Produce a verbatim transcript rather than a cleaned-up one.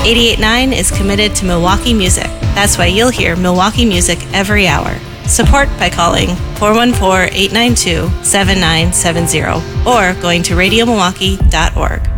eighty-eight point nine is committed to Milwaukee music. That's why you'll hear Milwaukee music every hour. Support by calling four one four, eight nine two, seven nine seven zero or going to radio milwaukee dot org.